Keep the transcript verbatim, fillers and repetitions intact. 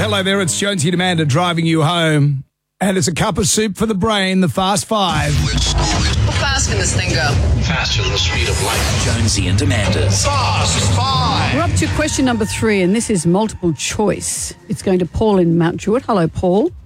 Hello there, it's Jonesy and Amanda driving you home. And it's a cup of soup for the brain, the Fast Five. How fast can this thing go? Faster than the speed of light. Jonesy and Amanda's Fast Five. We're up to question number three, and this is multiple choice. It's going to Paul in Mount Druitt. Hello, Paul.